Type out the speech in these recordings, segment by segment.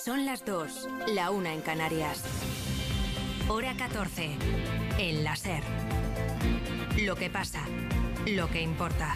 Son las 2, la 1 en Canarias. Hora 14, en la SER. Lo que pasa, lo que importa.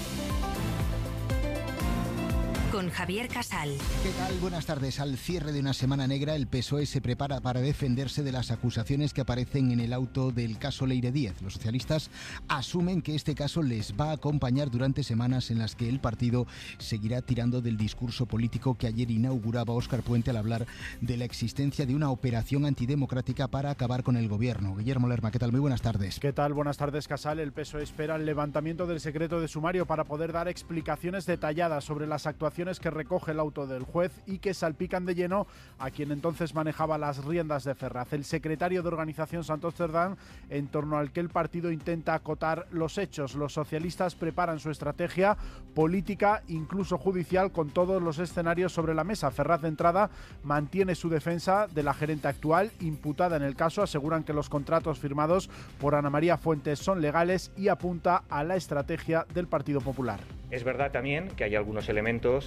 Con Javier Casal. ¿Qué tal? Buenas tardes. Al cierre de una semana negra, el PSOE se prepara para defenderse de las acusaciones que aparecen en el auto del caso Leire Díez. Los socialistas asumen que este caso les va a acompañar durante semanas en las que el partido seguirá tirando del discurso político que ayer inauguraba Óscar Puente al hablar de la existencia de una operación antidemocrática para acabar con el gobierno. Guillermo Lerma, ¿qué tal? Muy buenas tardes. ¿Qué tal? Buenas tardes, Casal. El PSOE espera el levantamiento del secreto de sumario para poder dar explicaciones detalladas sobre las actuaciones que recoge el auto del juez y que salpican de lleno a quien entonces manejaba las riendas de Ferraz, el secretario de Organización Santos Cerdán, en torno al que el partido intenta acotar los hechos. Los socialistas preparan su estrategia política, incluso judicial, con todos los escenarios sobre la mesa. Ferraz, de entrada, mantiene su defensa de la gerente actual, imputada en el caso. Aseguran que los contratos firmados por Ana María Fuentes son legales y apunta a la estrategia del Partido Popular. Es verdad también que hay algunos elementos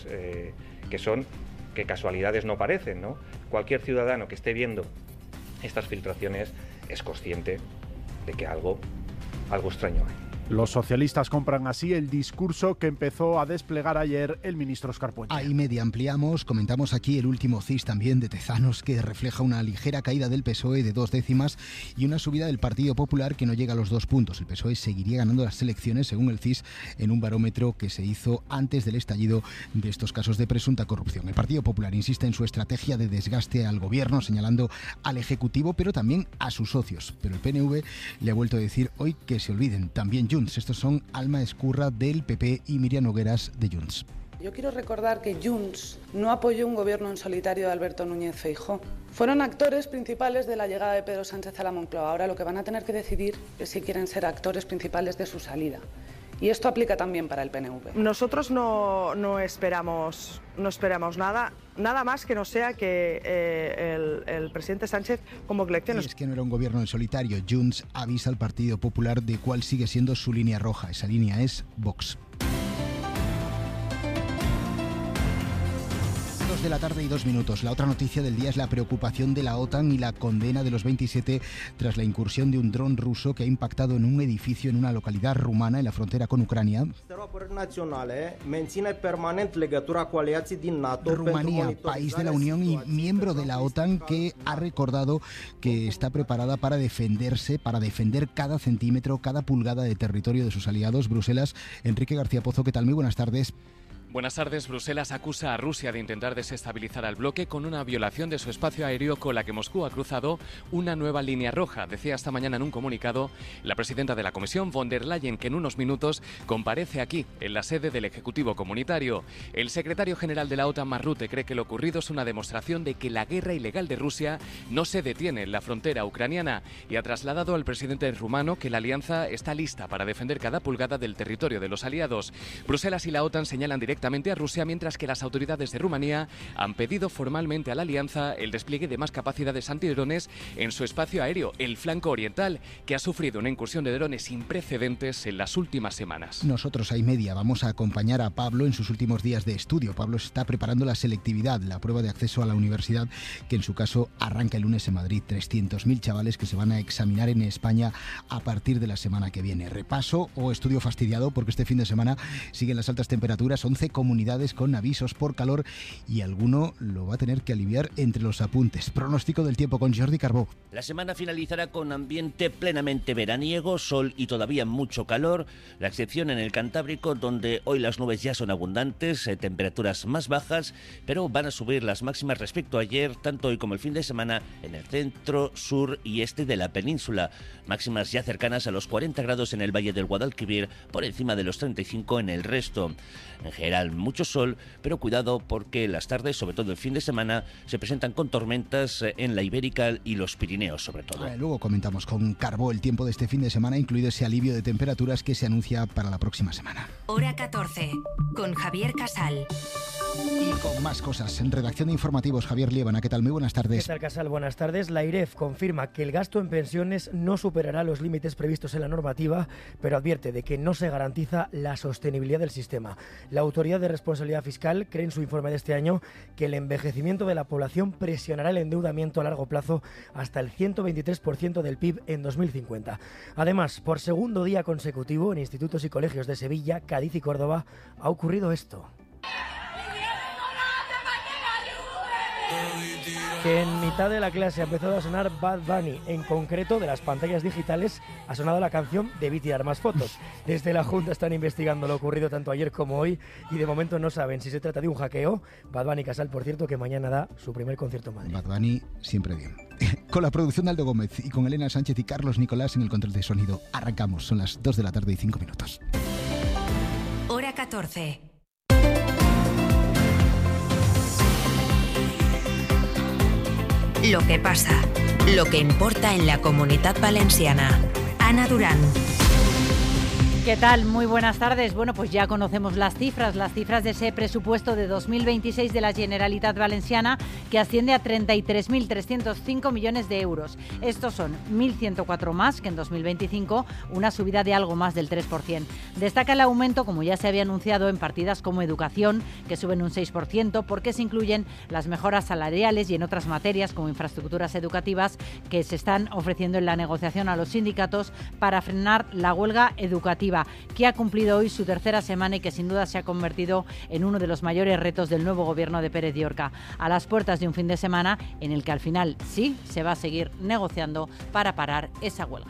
que casualidades no parecen, ¿no? Cualquier ciudadano que esté viendo estas filtraciones es consciente de que algo extraño hay. Los socialistas compran así el discurso que empezó a desplegar ayer el ministro Óscar Puente. Ahí media ampliamos, comentamos aquí el último CIS también de Tezanos, que refleja una ligera caída del PSOE de 2 décimas y una subida del Partido Popular que no llega a los 2 puntos. El PSOE seguiría ganando las elecciones, según el CIS, en un barómetro que se hizo antes del estallido de estos casos de presunta corrupción. El Partido Popular insiste en su estrategia de desgaste al gobierno, señalando al Ejecutivo, pero también a sus socios. Pero el PNV le ha vuelto a decir hoy que se olviden, también Junts. Estos son Alma Escurra del PP y Miriam Nogueras de Junts. Yo quiero recordar que Junts no apoyó un gobierno en solitario de Alberto Núñez Feijóo. Fueron actores principales de la llegada de Pedro Sánchez a la Moncloa. Ahora lo que van a tener que decidir es si quieren ser actores principales de su salida. Y esto aplica también para el PNV. Nosotros no esperamos nada más que no sea que el presidente Sánchez convoque elecciones. Y es que no era un gobierno en solitario. Junts avisa al Partido Popular de cuál sigue siendo su línea roja. Esa línea es Vox. 2 de la tarde y 2 minutos. La otra noticia del día es la preocupación de la OTAN y la condena de los 27 tras la incursión de un dron ruso que ha impactado en un edificio en una localidad rumana en la frontera con Ucrania. Rumanía, país de la Unión y miembro de la OTAN, que ha recordado que está preparada para defenderse, para defender cada centímetro, cada pulgada de territorio de sus aliados. Bruselas, Enrique García Pozo, ¿qué tal? Muy buenas tardes. Buenas tardes. Bruselas acusa a Rusia de intentar desestabilizar al bloque con una violación de su espacio aéreo con la que Moscú ha cruzado una nueva línea roja. Decía esta mañana en un comunicado la presidenta de la Comisión, von der Leyen, que en unos minutos comparece aquí, en la sede del Ejecutivo Comunitario. El secretario general de la OTAN, Mark Rutte, cree que lo ocurrido es una demostración de que la guerra ilegal de Rusia no se detiene en la frontera ucraniana y ha trasladado al presidente rumano que la alianza está lista para defender cada pulgada del territorio de los aliados. Bruselas y la OTAN señalan directamente a Rusia, mientras que las autoridades de Rumanía han pedido formalmente a la alianza el despliegue de más capacidades antidrones en su espacio aéreo, el flanco oriental, que ha sufrido una incursión de drones sin precedentes en las últimas semanas. Nosotros, ahí media, vamos a acompañar a Pablo en sus últimos días de estudio. Pablo está preparando la selectividad, la prueba de acceso a la universidad, que en su caso arranca el lunes en Madrid. 300.000 chavales que se van a examinar en España a partir de la semana que viene. Repaso o estudio fastidiado, porque este fin de semana siguen las altas temperaturas, 11 comunidades con avisos por calor y alguno lo va a tener que aliviar entre los apuntes. Pronóstico del tiempo con Jordi Carbó. La semana finalizará con ambiente plenamente veraniego, sol y todavía mucho calor, la excepción en el Cantábrico, donde hoy las nubes ya son abundantes, temperaturas más bajas, pero van a subir las máximas respecto a ayer, tanto hoy como el fin de semana, en el centro, sur y este de la península. Máximas ya cercanas a los 40 grados en el Valle del Guadalquivir, por encima de los 35 en el resto. En general, mucho sol, pero cuidado porque las tardes, sobre todo el fin de semana, se presentan con tormentas en la Ibérica y los Pirineos, sobre todo. Luego comentamos con Carbó el tiempo de este fin de semana, incluido ese alivio de temperaturas que se anuncia para la próxima semana. Hora 14, con Javier Casal. Y con más cosas, en redacción de informativos, Javier Liébana, ¿qué tal? Muy buenas tardes. ¿Qué tal, Casal? Buenas tardes. La IREF confirma que el gasto en pensiones no superará los límites previstos en la normativa, pero advierte de que no se garantiza la sostenibilidad del sistema. La autoridad Autoridad de Responsabilidad Fiscal cree en su informe de este año que el envejecimiento de la población presionará el endeudamiento a largo plazo hasta el 123% del PIB en 2050. Además, por segundo día consecutivo en institutos y colegios de Sevilla, Cádiz y Córdoba ha ocurrido esto. Que en mitad de la clase ha empezado a sonar Bad Bunny. En concreto, de las pantallas digitales ha sonado la canción Debí tirar más fotos. Desde la Junta están investigando lo ocurrido tanto ayer como hoy y de momento no saben si se trata de un hackeo. Bad Bunny Casal, por cierto, que mañana da su primer concierto en Madrid. Bad Bunny siempre bien. Con la producción de Aldo Gómez y con Elena Sánchez y Carlos Nicolás en el control de sonido. Arrancamos, son las 2 de la tarde y 5 minutos. Hora 14. Lo que pasa, lo que importa en la Comunitat Valenciana. Ana Durán. ¿Qué tal? Muy buenas tardes. Bueno, pues ya conocemos las cifras de ese presupuesto de 2026 de la Generalitat Valenciana, que asciende a 33.305 millones de euros. Estos son 1.104 más que en 2025, una subida de algo más del 3%. Destaca el aumento, como ya se había anunciado, en partidas como educación, que suben un 6%, porque se incluyen las mejoras salariales y en otras materias, como infraestructuras educativas, que se están ofreciendo en la negociación a los sindicatos para frenar la huelga educativa, que ha cumplido hoy su tercera semana y que sin duda se ha convertido en uno de los mayores retos del nuevo gobierno de Pérez Llorca, a las puertas de un fin de semana en el que al final sí se va a seguir negociando para parar esa huelga.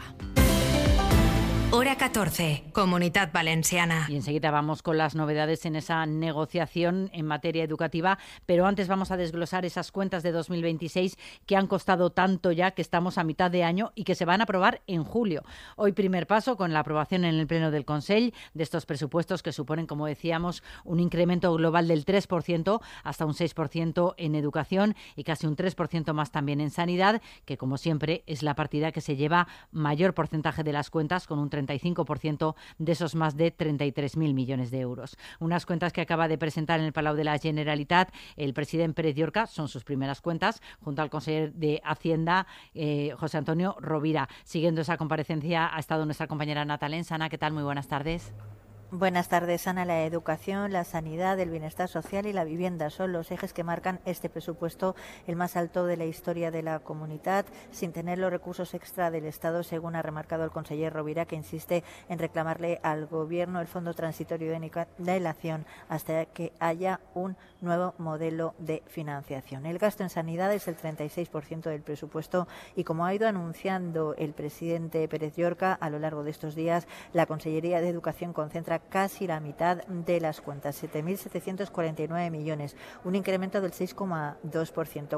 Hora 14, Comunitat Valenciana. Y enseguida vamos con las novedades en esa negociación en materia educativa, pero antes vamos a desglosar esas cuentas de 2026 que han costado tanto ya que estamos a mitad de año y que se van a aprobar en julio. Hoy primer paso con la aprobación en el Pleno del Consell de estos presupuestos que suponen, como decíamos, un incremento global del 3% hasta un 6% en educación y casi un 3% más también en sanidad, que como siempre es la partida que se lleva mayor porcentaje de las cuentas, con un 35% de esos más de 33.000 millones de euros. Unas cuentas que acaba de presentar en el Palau de la Generalitat el presidente Pérez Llorca, son sus primeras cuentas, junto al conseller de Hacienda, José Antonio Rovira. Siguiendo esa comparecencia ha estado nuestra compañera Natalén. Sana, ¿qué tal? Muy buenas tardes. Buenas tardes, Ana. La educación, la sanidad, el bienestar social y la vivienda son los ejes que marcan este presupuesto, el más alto de la historia de la comunidad, sin tener los recursos extra del Estado, según ha remarcado el conseller Rovira, que insiste en reclamarle al Gobierno el Fondo Transitorio de Nivelación hasta que haya un nuevo modelo de financiación. El gasto en sanidad es el 36% del presupuesto y, como ha ido anunciando el presidente Pérez Llorca a lo largo de estos días, la Consellería de Educación concentra casi la mitad de las cuentas, 7.749 millones, un incremento del 6,2%,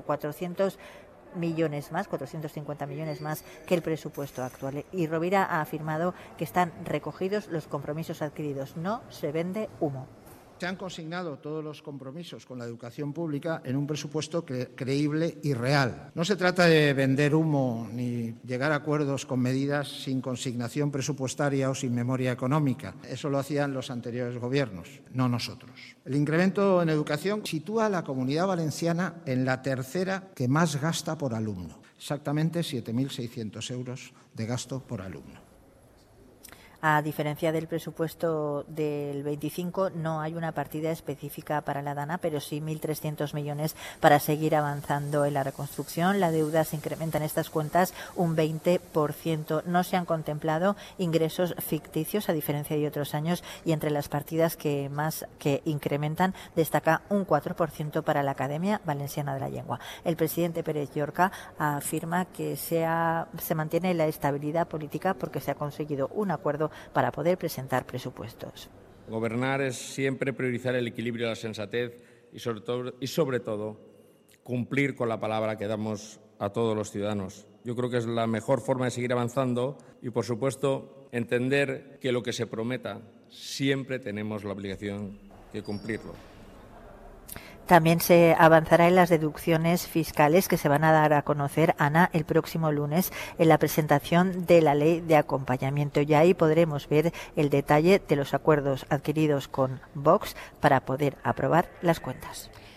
450 millones más que el presupuesto actual. Y Rovira ha afirmado que están recogidos los compromisos adquiridos. No se vende humo. Se han consignado todos los compromisos con la educación pública en un presupuesto creíble y real. No se trata de vender humo ni llegar a acuerdos con medidas sin consignación presupuestaria o sin memoria económica. Eso lo hacían los anteriores gobiernos, no nosotros. El incremento en educación sitúa a la Comunidad Valenciana en la tercera que más gasta por alumno. Exactamente 7.600 euros de gasto por alumno. A diferencia del presupuesto del 25, no hay una partida específica para la DANA, pero sí 1.300 millones para seguir avanzando en la reconstrucción. La deuda se incrementa en estas cuentas un 20%. No se han contemplado ingresos ficticios, a diferencia de otros años, y entre las partidas que incrementan destaca un 4% para la Academia Valenciana de la Lengua. El presidente Pérez Llorca afirma que se mantiene la estabilidad política porque se ha conseguido un acuerdo para poder presentar presupuestos. Gobernar es siempre priorizar el equilibrio y la sensatez y sobre todo cumplir con la palabra que damos a todos los ciudadanos. Yo creo que es la mejor forma de seguir avanzando y, por supuesto, entender que lo que se prometa siempre tenemos la obligación de cumplirlo. También se avanzará en las deducciones fiscales que se van a dar a conocer, Ana, el próximo lunes en la presentación de la ley de acompañamiento. Y ahí podremos ver el detalle de los acuerdos adquiridos con Vox para poder aprobar las cuentas.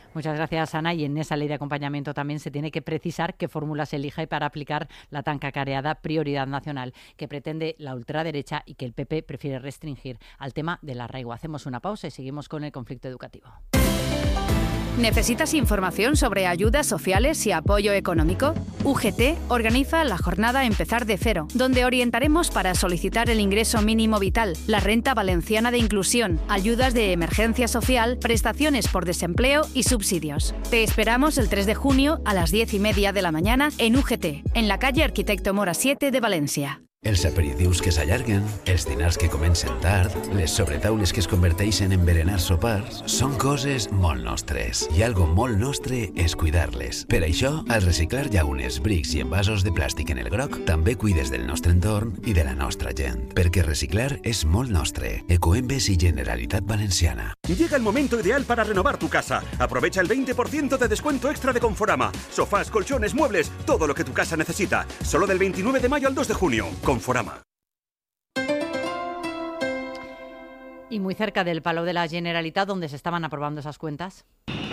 Muchas gracias, Ana. Y en esa ley de acompañamiento también se tiene que precisar qué fórmula se elija para aplicar la tan cacareada prioridad nacional que pretende la ultraderecha y que el PP prefiere restringir al tema del arraigo. Hacemos una pausa y seguimos con el conflicto educativo. ¿Necesitas información sobre ayudas sociales y apoyo económico? UGT organiza la jornada Empezar de Cero, donde orientaremos para solicitar el ingreso mínimo vital, la renta valenciana de inclusión, ayudas de emergencia social, prestaciones por desempleo y subsidios. Te esperamos el 3 de junio a las 10:30 de la mañana en UGT, en la calle Arquitecto Mora 7 de Valencia. Els aperitius que s'allarguen, els dinars que comencen tard, les sobretaules que es converteixen en berenar sopars, són coses molt nostres. I algo molt nostre és cuidar-les. Per això, al reciclar llaunes, brics i envasos de plàstic en el groc, també cuides del nostre entorn i de la nostra gent. Perquè reciclar és molt nostre. Ecoembes i Generalitat Valenciana. Llega el momento ideal para renovar tu casa. Aprovecha el 20% de descuento extra de Conforama. Sofás, colchones, muebles, todo lo que tu casa necesita. Solo del 29 de mayo al 2 de junio. Conforama. Y muy cerca del Palau de la Generalitat, donde se estaban aprobando esas cuentas.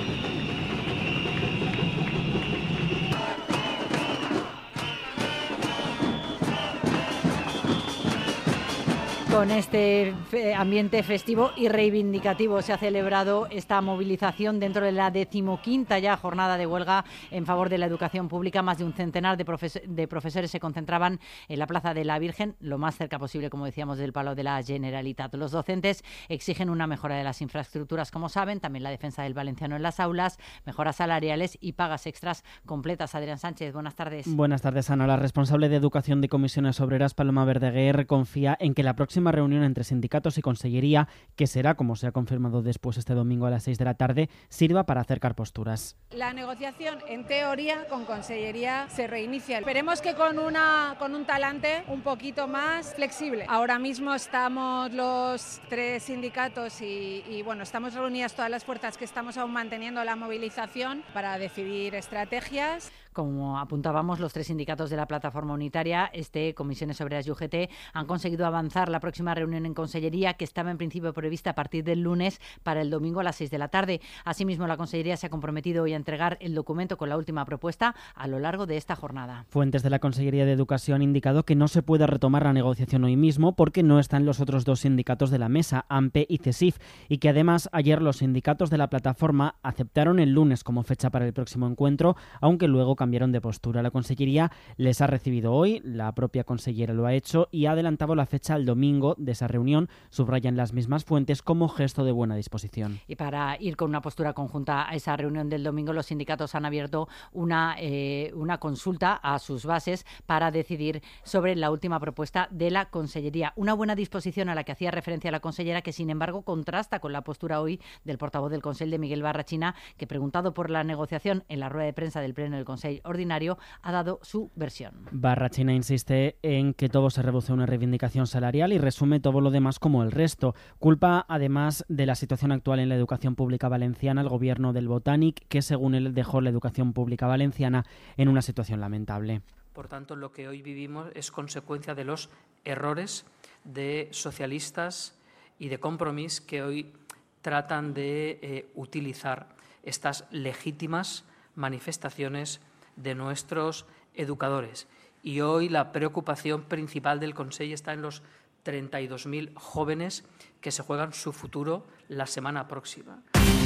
Con este ambiente festivo y reivindicativo se ha celebrado esta movilización dentro de la 15ª ya jornada de huelga en favor de la educación pública. Más de un centenar de profesores se concentraban en la Plaza de la Virgen, lo más cerca posible, como decíamos, del Palau de la Generalitat. Los docentes exigen una mejora de las infraestructuras, como saben, también la defensa del valenciano en las aulas, mejoras salariales y pagas extras completas. Adrián Sánchez, buenas tardes. Buenas tardes, Ana. La responsable de Educación de Comisiones Obreras, Paloma Verdeguer, confía en que la próxima reunión entre sindicatos y Consellería, que será, como se ha confirmado después este domingo a las 6 de la tarde, sirva para acercar posturas. La negociación, en teoría, con Consellería se reinicia. Esperemos que con un talante un poquito más flexible. Ahora mismo estamos los 3 sindicatos y bueno, estamos reunidas todas las fuerzas que estamos aún manteniendo la movilización para decidir estrategias. Como apuntábamos, los 3 sindicatos de la plataforma unitaria, Comisiones Obreras y UGT, han conseguido avanzar la próxima reunión en Consellería, que estaba en principio prevista a partir del lunes para el domingo a las 6 de la tarde. Asimismo, la Consellería se ha comprometido hoy a entregar el documento con la última propuesta a lo largo de esta jornada. Fuentes de la Consellería de Educación han indicado que no se puede retomar la negociación hoy mismo porque no están los otros 2 sindicatos de la mesa, AMPE y CESIF, y que además ayer los sindicatos de la plataforma aceptaron el lunes como fecha para el próximo encuentro, aunque luego cambiaron de postura. La Consellería les ha recibido hoy, la propia consellera lo ha hecho y ha adelantado la fecha al domingo de esa reunión, subrayan las mismas fuentes, como gesto de buena disposición. Y para ir con una postura conjunta a esa reunión del domingo, los sindicatos han abierto una consulta a sus bases para decidir sobre la última propuesta de la Consellería. Una buena disposición a la que hacía referencia la consellera, que sin embargo contrasta con la postura hoy del portavoz del Consell, de Miguel Barrachina, que, preguntado por la negociación en la rueda de prensa del Pleno del Consell Ordinario, ha dado su versión. Barrachina insiste en que todo se reduce a una reivindicación salarial y resume todo lo demás como el resto. Culpa, además, de la situación actual en la educación pública valenciana al gobierno del Botànic, que según él dejó la educación pública valenciana en una situación lamentable. Por tanto, lo que hoy vivimos es consecuencia de los errores de socialistas y de Compromís, que hoy tratan de utilizar estas legítimas manifestaciones de nuestros educadores. Y hoy la preocupación principal del Consell está en los 32.000 jóvenes que se juegan su futuro la semana próxima.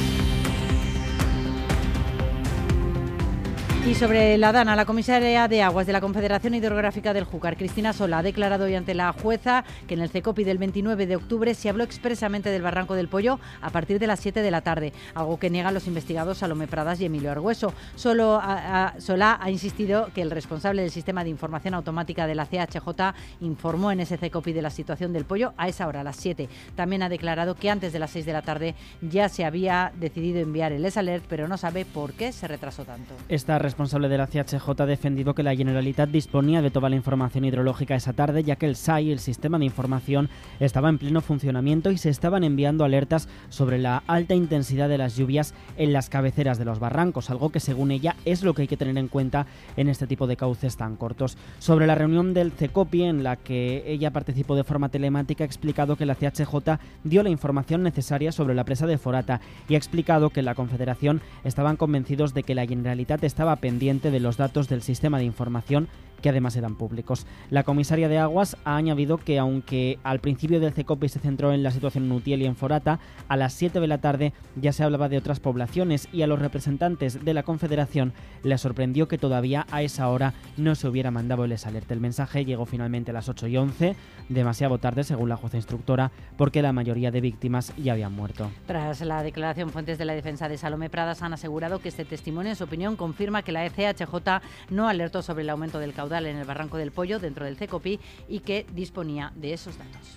Y sobre la DANA, la comisaria de Aguas de la Confederación Hidrográfica del Júcar, Cristina Sola, ha declarado hoy ante la jueza que en el CECOPI del 29 de octubre se habló expresamente del Barranco del Pollo a partir de las 7 de la tarde, algo que niegan los investigados Salomé Pradas y Emilio Argüeso. Sola ha insistido que el responsable del sistema de información automática de la CHJ informó en ese CECOPI de la situación del pollo a esa hora, a las 7. También ha declarado que antes de las 6 de la tarde ya se había decidido enviar el S-Alert, pero no sabe por qué se retrasó tanto. Esta responsable de la CHJ ha defendido que la Generalitat disponía de toda la información hidrológica esa tarde, ya que el SAI, el sistema de información, estaba en pleno funcionamiento y se estaban enviando alertas sobre la alta intensidad de las lluvias en las cabeceras de los barrancos, algo que según ella es lo que hay que tener en cuenta en este tipo de cauces tan cortos. Sobre la reunión del CECOPI, en la que ella participó de forma telemática, ha explicado que la CHJ dio la información necesaria sobre la presa de Forata y ha explicado que la Confederación estaban convencidos de que la Generalitat estaba pendiente de los datos del sistema de información, que además eran públicos. La comisaria de Aguas ha añadido que aunque al principio del CECOPI se centró en la situación en Utiel y en Forata, a las 7 de la tarde ya se hablaba de otras poblaciones y a los representantes de la Confederación les sorprendió que todavía a esa hora no se hubiera mandado el alerta. El mensaje llegó finalmente a las 8:11, demasiado tarde según la jueza instructora, porque la mayoría de víctimas ya habían muerto. Tras la declaración, fuentes de la defensa de Salomé Pradas han asegurado que este testimonio, en su opinión, confirma que la CHJ no alertó sobre el aumento del caudal en el Barranco del Pollo dentro del CECOPI y que disponía de esos datos.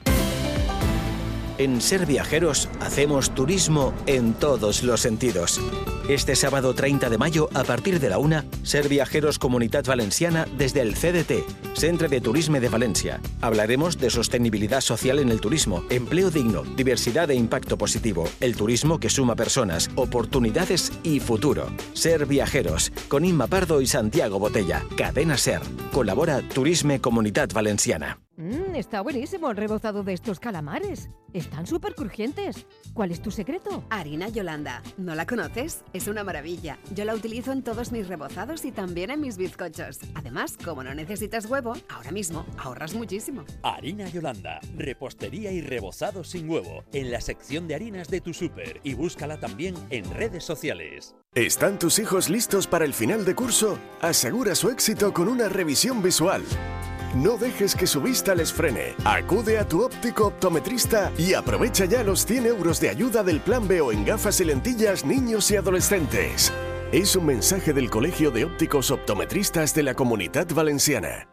En Ser Viajeros hacemos turismo en todos los sentidos. Este sábado 30 de mayo, a partir de la 1, Ser Viajeros Comunitat Valenciana desde el CDT, Centre de Turisme de Valencia. Hablaremos de sostenibilidad social en el turismo, empleo digno, diversidad e impacto positivo, el turismo que suma personas, oportunidades y futuro. Ser Viajeros, con Inma Pardo y Santiago Botella. Cadena Ser. Colabora Turisme Comunitat Valenciana. Está buenísimo el rebozado de estos calamares. Están súper crujientes. ¿Cuál es tu secreto? Harina Yolanda. ¿No la conoces? Es una maravilla. Yo la utilizo en todos mis rebozados y también en mis bizcochos. Además, como no necesitas huevo, ahora mismo ahorras muchísimo. Harina Yolanda. Repostería y rebozado sin huevo. En la sección de harinas de tu súper. Y búscala también en redes sociales. ¿Están tus hijos listos para el final de curso? Asegura su éxito con una revisión visual. No dejes que su vista les frene. Acude a tu óptico optometrista y aprovecha ya los 100 euros de ayuda del Plan B o en gafas y lentillas niños y adolescentes. Es un mensaje del Colegio de Ópticos Optometristas de la Comunitat Valenciana.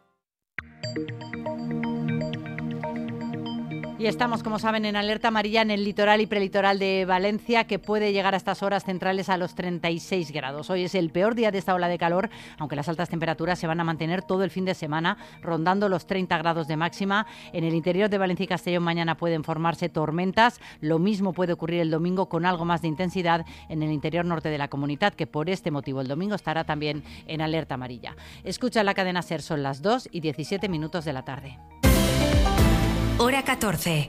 Y estamos, como saben, en alerta amarilla en el litoral y prelitoral de Valencia, que puede llegar a estas horas centrales a los 36 grados. Hoy es el peor día de esta ola de calor, aunque las altas temperaturas se van a mantener todo el fin de semana, rondando los 30 grados de máxima. En el interior de Valencia y Castellón mañana pueden formarse tormentas. Lo mismo puede ocurrir el domingo con algo más de intensidad en el interior norte de la comunidad, que por este motivo el domingo estará también en alerta amarilla. Escucha la cadena SER, son las 2:17 de la tarde. Hora 14.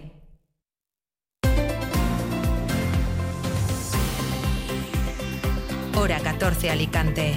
Hora 14 Alicante.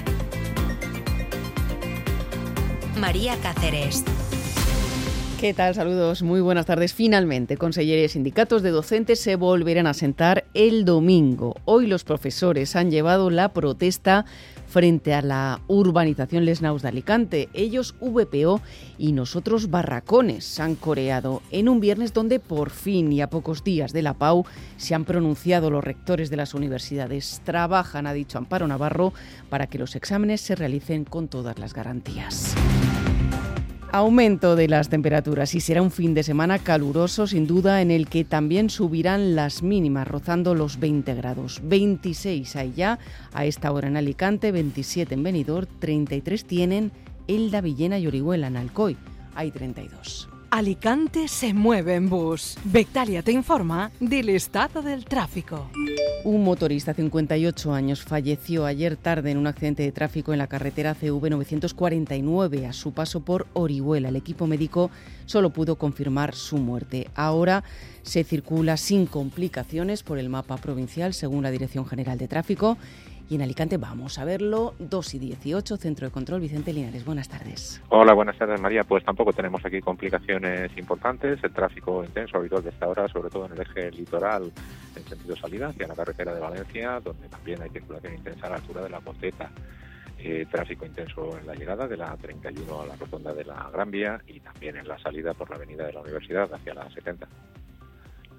María Cáceres. ¿Qué tal? Saludos, muy buenas tardes. Finalmente, conselleres y sindicatos de docentes se volverán a sentar el domingo. Hoy los profesores han llevado la protesta frente a la urbanización Les Naus de Alicante. Ellos, VPO, y nosotros, Barracones, han coreado en un viernes donde por fin y a pocos días de la PAU se han pronunciado los rectores de las universidades. Trabajan, ha dicho Amparo Navarro, para que los exámenes se realicen con todas las garantías. Aumento de las temperaturas y será un fin de semana caluroso, sin duda, en el que también subirán las mínimas, rozando los 20 grados. 26 hay ya a esta hora en Alicante, 27 en Benidorm, 33 tienen Elda, Villena y Orihuela. En Alcoy hay 32. Alicante se mueve en bus. Bectalia te informa del estado del tráfico. Un motorista de 58 años falleció ayer tarde en un accidente de tráfico en la carretera CV 949 a su paso por Orihuela. El equipo médico solo pudo confirmar su muerte. Ahora se circula sin complicaciones por el mapa provincial, según la Dirección General de Tráfico. Y en Alicante vamos a verlo, 2:18, Centro de Control, Vicente Linares. Buenas tardes. Hola, buenas tardes, María. Pues tampoco tenemos aquí complicaciones importantes. El tráfico intenso habitual de esta hora, sobre todo en el eje litoral, en sentido salida hacia la carretera de Valencia, donde también hay circulación intensa a la altura de la Porteta. Tráfico intenso en la llegada de la 31 a la rotonda de la Gran Vía y también en la salida por la avenida de la Universidad hacia la 70.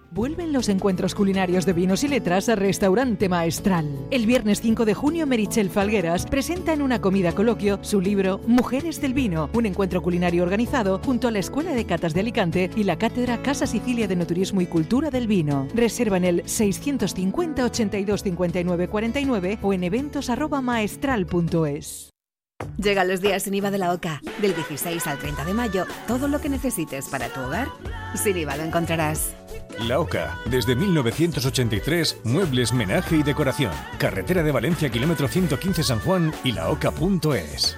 Vuelven los encuentros culinarios de vinos y letras a Restaurante Maestral. El viernes 5 de junio, Meritxell Falgueras presenta en una comida coloquio su libro Mujeres del Vino, un encuentro culinario organizado junto a la Escuela de Catas de Alicante y la Cátedra Casa Sicilia de Enoturismo y Cultura del Vino. Reserva en el 650 82 59 49 o en eventos@maestral.es. Llegan los días sin IVA de la OCA. Del 16 al 30 de mayo, todo lo que necesites para tu hogar, sin IVA lo encontrarás. La OCA, desde 1983, muebles, menaje y decoración. Carretera de Valencia, kilómetro 115 San Juan y laoca.es.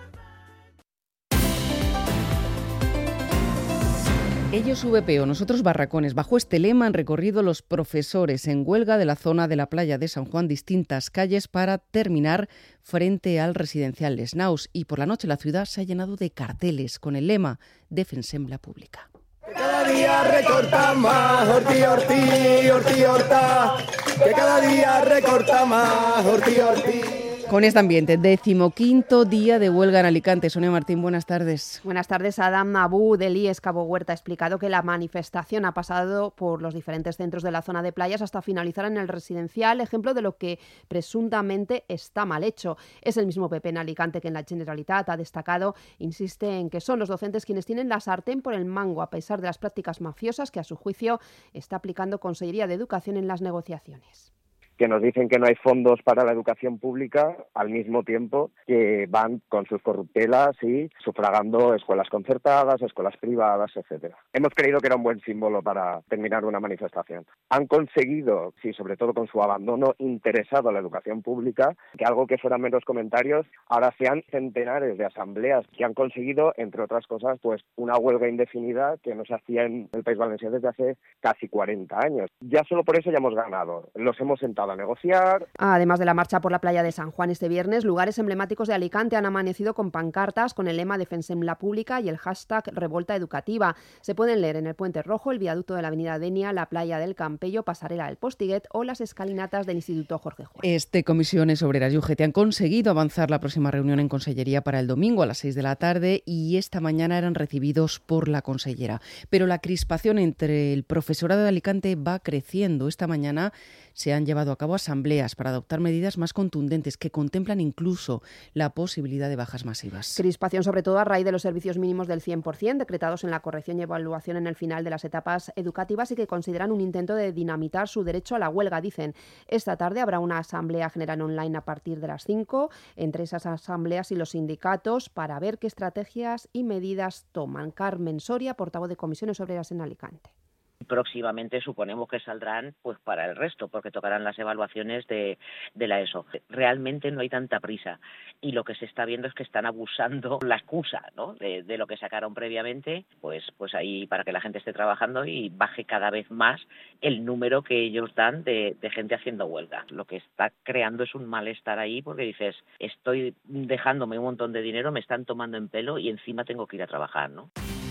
Ellos VPO, nosotros barracones. Bajo este lema han recorrido los profesores en huelga de la zona de la playa de San Juan distintas calles para terminar frente al residencial Les Naus. Y por la noche la ciudad se ha llenado de carteles con el lema Defensem la pública. Cada día recorta más, Horti, Horti, Horti, Horta. Que cada día recorta más, Horti, Horti. Con este ambiente, 15º día de huelga en Alicante. Sonia Martín, buenas tardes. Buenas tardes. Adam Abu del IES Cabo Huerta ha explicado que la manifestación ha pasado por los diferentes centros de la zona de playas hasta finalizar en el residencial, ejemplo de lo que presuntamente está mal hecho. Es el mismo PP en Alicante que en la Generalitat ha destacado, insiste en que son los docentes quienes tienen la sartén por el mango, a pesar de las prácticas mafiosas que a su juicio está aplicando Consellería de Educación en las negociaciones. Que nos dicen que no hay fondos para la educación pública, al mismo tiempo que van con sus corruptelas y sufragando escuelas concertadas, escuelas privadas, etcétera. Hemos creído que era un buen símbolo para terminar una manifestación. Han conseguido, sí, sobre todo con su abandono interesado a la educación pública, que algo que fueran meros comentarios, ahora sean centenares de asambleas que han conseguido, entre otras cosas, pues una huelga indefinida que no se hacía en el País Valenciano desde hace casi 40 años. Ya solo por eso ya hemos ganado. Los hemos sentado a negociar. Además de la marcha por la playa de San Juan este viernes, lugares emblemáticos de Alicante han amanecido con pancartas con el lema Defensem la pública y el hashtag Revolta Educativa. Se pueden leer en el Puente Rojo, el viaducto de la Avenida Denia, la playa del Campello, Pasarela del Postiguet o las escalinatas del Instituto Jorge Juan. Comisiones Obreras y UGT han conseguido avanzar la próxima reunión en Consellería para el domingo a las 6 de la tarde y esta mañana eran recibidos por la consellera. Pero la crispación entre el profesorado de Alicante va creciendo. Esta mañana se han llevado a cabo asambleas para adoptar medidas más contundentes que contemplan incluso la posibilidad de bajas masivas. Crispación sobre todo a raíz de los servicios mínimos del 100% decretados en la corrección y evaluación en el final de las etapas educativas y que consideran un intento de dinamitar su derecho a la huelga, dicen. Esta tarde habrá una asamblea general online a partir de las 5, entre esas asambleas y los sindicatos, para ver qué estrategias y medidas toman. Carmen Soria, portavoz de Comisiones Obreras en Alicante. Próximamente suponemos que saldrán pues para el resto, porque tocarán las evaluaciones de la ESO. Realmente no hay tanta prisa y lo que se está viendo es que están abusando la excusa, ¿no?, de lo que sacaron previamente, pues ahí para que la gente esté trabajando y baje cada vez más el número que ellos dan de gente haciendo huelga. Lo que está creando es un malestar ahí porque dices, estoy dejándome un montón de dinero, me están tomando en pelo y encima tengo que ir a trabajar, ¿no?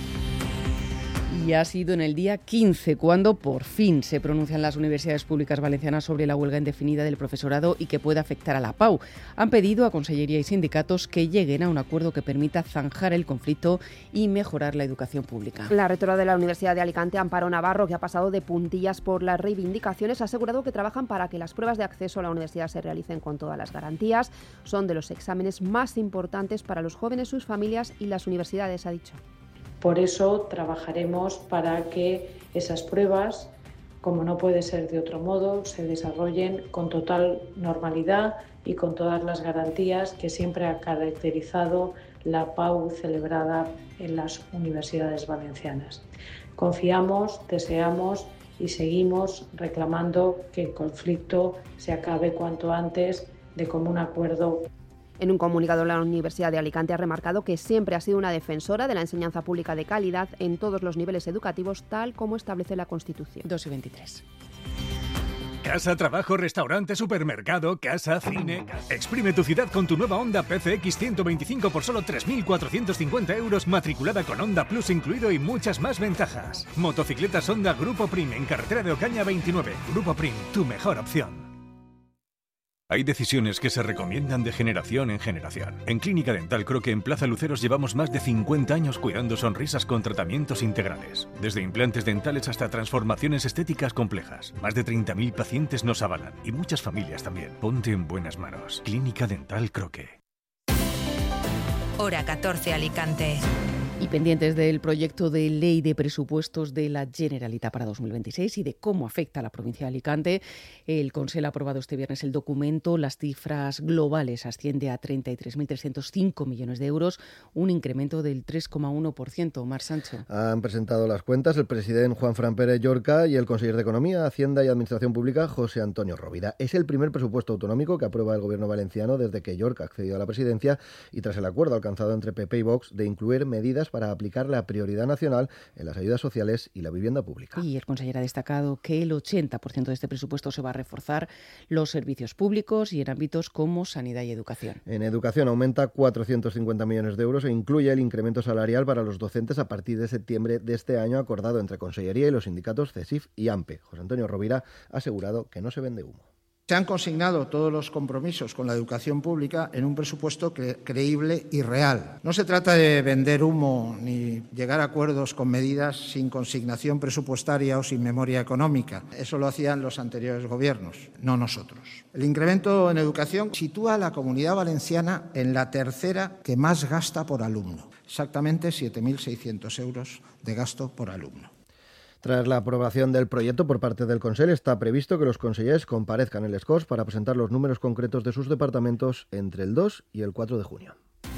Y ha sido en el día 15 cuando por fin se pronuncian las universidades públicas valencianas sobre la huelga indefinida del profesorado y que puede afectar a la PAU. Han pedido a Consellería y sindicatos que lleguen a un acuerdo que permita zanjar el conflicto y mejorar la educación pública. La rectora de la Universidad de Alicante, Amparo Navarro, que ha pasado de puntillas por las reivindicaciones, ha asegurado que trabajan para que las pruebas de acceso a la universidad se realicen con todas las garantías. Son de los exámenes más importantes para los jóvenes, sus familias y las universidades, ha dicho. Por eso trabajaremos para que esas pruebas, como no puede ser de otro modo, se desarrollen con total normalidad y con todas las garantías que siempre ha caracterizado la PAU celebrada en las universidades valencianas. Confiamos, deseamos y seguimos reclamando que el conflicto se acabe cuanto antes de común acuerdo. En un comunicado, la Universidad de Alicante ha remarcado que siempre ha sido una defensora de la enseñanza pública de calidad en todos los niveles educativos, tal como establece la Constitución. 2:23. Casa, trabajo, restaurante, supermercado, casa, cine. Exprime tu ciudad con tu nueva Honda PCX 125 por solo 3.450 euros, matriculada con Honda Plus incluido y muchas más ventajas. Motocicletas Honda Grupo Prim en carretera de Ocaña 29. Grupo Prim, tu mejor opción. Hay decisiones que se recomiendan de generación en generación. En Clínica Dental Croque en Plaza Luceros llevamos más de 50 años cuidando sonrisas con tratamientos integrales. Desde implantes dentales hasta transformaciones estéticas complejas. Más de 30.000 pacientes nos avalan y muchas familias también. Ponte en buenas manos. Clínica Dental Croque. Hora 14 Alicante. Y pendientes del proyecto de ley de presupuestos de la Generalitat para 2026 y de cómo afecta a la provincia de Alicante, el Consell ha aprobado este viernes el documento. Las cifras globales asciende a 33.305 millones de euros, un incremento del 3,1%. Mar Sancho. Han presentado las cuentas el presidente Juanfran Pérez Llorca y el conseller de Economía, Hacienda y Administración Pública, José Antonio Rovira. Es el primer presupuesto autonómico que aprueba el gobierno valenciano desde que Llorca accedió a la presidencia y tras el acuerdo alcanzado entre PP y Vox de incluir medidas para aplicar la prioridad nacional en las ayudas sociales y la vivienda pública. Y el conseller ha destacado que el 80% de este presupuesto se va a reforzar los servicios públicos y en ámbitos como sanidad y educación. En educación aumenta 450 millones de euros e incluye el incremento salarial para los docentes a partir de septiembre de este año acordado entre Consellería y los sindicatos CESIF y AMPE. José Antonio Rovira ha asegurado que no se vende humo. Se han consignado todos los compromisos con la educación pública en un presupuesto creíble y real. No se trata de vender humo ni llegar a acuerdos con medidas sin consignación presupuestaria o sin memoria económica. Eso lo hacían los anteriores gobiernos, no nosotros. El incremento en educación sitúa a la Comunidad Valenciana en la tercera que más gasta por alumno. Exactamente 7.600 euros de gasto por alumno. Tras la aprobación del proyecto por parte del Consell, está previsto que los consellers comparezcan en les Corts para presentar los números concretos de sus departamentos entre el 2 y el 4 de junio.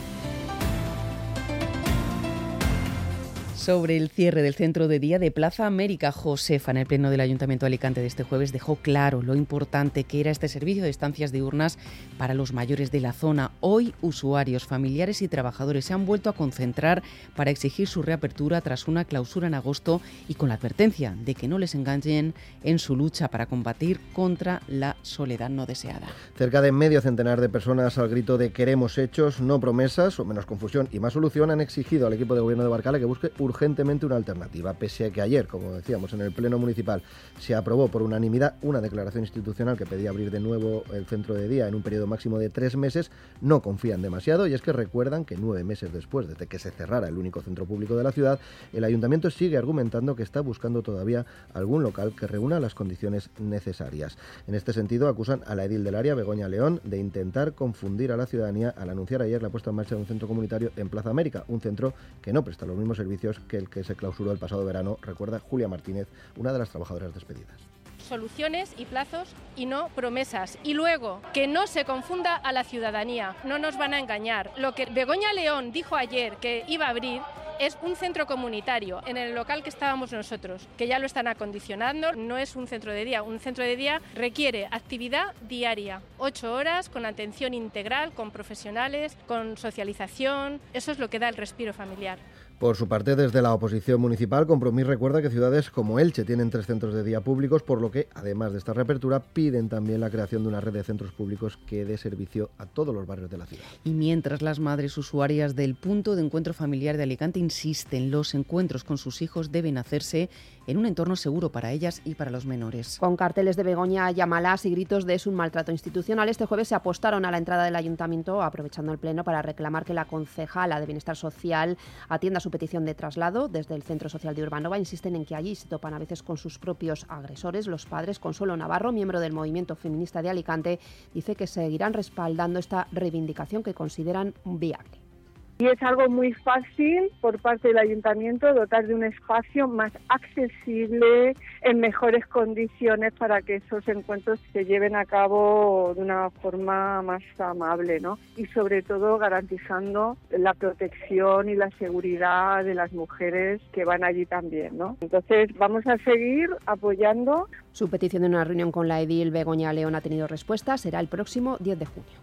Sobre el cierre del centro de día de Plaza América, Josefa, en el pleno del Ayuntamiento de Alicante de este jueves, dejó claro lo importante que era este servicio de estancias diurnas para los mayores de la zona. Hoy, usuarios, familiares y trabajadores se han vuelto a concentrar para exigir su reapertura tras una clausura en agosto y con la advertencia de que no les engañen en su lucha para combatir contra la soledad no deseada. Cerca de medio centenar de personas al grito de queremos hechos, no promesas, o menos confusión y más solución, han exigido al equipo de gobierno de Barcala que busque urgentemente una alternativa, pese a que ayer, como decíamos, en el Pleno Municipal se aprobó por unanimidad una declaración institucional que pedía abrir de nuevo el centro de día en un periodo máximo de 3 meses, no confían demasiado y es que recuerdan que 9 meses después de que se cerrara el único centro público de la ciudad, el Ayuntamiento sigue argumentando que está buscando todavía algún local que reúna las condiciones necesarias. En este sentido, acusan a la edil del área, Begoña León, de intentar confundir a la ciudadanía al anunciar ayer la puesta en marcha de un centro comunitario en Plaza América, un centro que no presta los mismos servicios que el que se clausuró el pasado verano, recuerda Julia Martínez, una de las trabajadoras despedidas. Soluciones y plazos y no promesas. Y luego, que no se confunda a la ciudadanía, no nos van a engañar. Lo que Begoña León dijo ayer que iba a abrir es un centro comunitario en el local que estábamos nosotros, que ya lo están acondicionando, no es un centro de día. Un centro de día requiere actividad diaria, 8 horas, con atención integral, con profesionales, con socialización. Eso es lo que da el respiro familiar. Por su parte, desde la oposición municipal, Compromís recuerda que ciudades como Elche tienen 3 centros de día públicos, por lo que, además de esta reapertura, piden también la creación de una red de centros públicos que dé servicio a todos los barrios de la ciudad. Y mientras las madres usuarias del punto de encuentro familiar de Alicante insisten, los encuentros con sus hijos deben hacerse en un entorno seguro para ellas y para los menores. Con carteles de Begoña Yamalás y gritos de "es un maltrato institucional", este jueves se apostaron a la entrada del ayuntamiento, aprovechando el pleno para reclamar que la concejala de Bienestar Social atienda su petición de traslado. Desde el Centro Social de Urbanova insisten en que allí se topan a veces con sus propios agresores. Los padres, Consuelo Navarro, miembro del movimiento feminista de Alicante, dice que seguirán respaldando esta reivindicación que consideran viable. Y es algo muy fácil por parte del ayuntamiento dotar de un espacio más accesible, en mejores condiciones, para que esos encuentros se lleven a cabo de una forma más amable, ¿no? Y sobre todo garantizando la protección y la seguridad de las mujeres que van allí también, ¿no? Entonces vamos a seguir apoyando. Su petición de una reunión con la edil Begoña León ha tenido respuesta, será el próximo 10 de junio.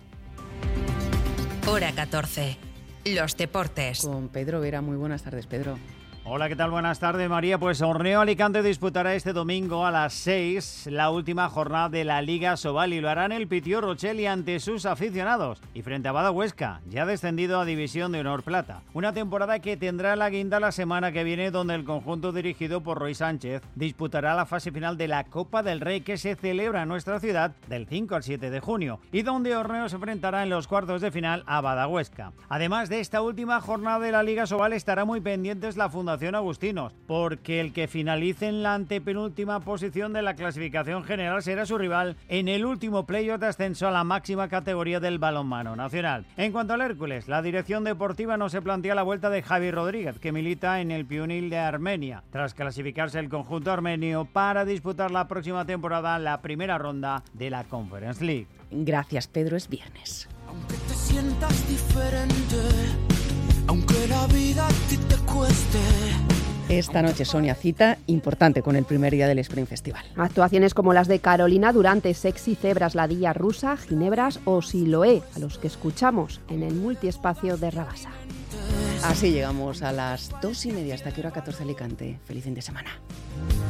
Hora 14. Los deportes. Con Pedro Vera. Muy buenas tardes, Pedro. Hola, ¿qué tal? Buenas tardes, María. Pues Orneo Alicante disputará este domingo a las 6 la última jornada de la Liga Sobal y lo hará en el Pitió Rocheli ante sus aficionados y frente a Bada Huesca, ya descendido a División de Honor Plata. Una temporada que tendrá la guinda la semana que viene, donde el conjunto dirigido por Roy Sánchez disputará la fase final de la Copa del Rey, que se celebra en nuestra ciudad del 5 al 7 de junio y donde Orneo se enfrentará en los cuartos de final a Bada Huesca. Además de esta última jornada de la Liga Sobal, estará muy pendientes la Fundación Agustinos, porque el que finalice en la antepenúltima posición de la clasificación general será su rival en el último playoff de ascenso a la máxima categoría del balonmano nacional. En cuanto al Hércules, la dirección deportiva no se plantea la vuelta de Javi Rodríguez, que milita en el Pionil de Armenia, tras clasificarse el conjunto armenio para disputar la próxima temporada la primera ronda de la Conference League. Gracias, Pedro, es viernes. Aunque te sientas diferente, aunque la vida a ti te cueste. Esta noche, Sonia, cita importante con el primer día del Spring Festival. Actuaciones como las de Carolina Durante, Sexy Cebras, Ladilla Rusa, Ginebras o Siloé, a los que escuchamos en el multiespacio de Rabasa. Así llegamos a las 2:30. ¿Hasta qué hora? 14 Alicante. Feliz fin de semana.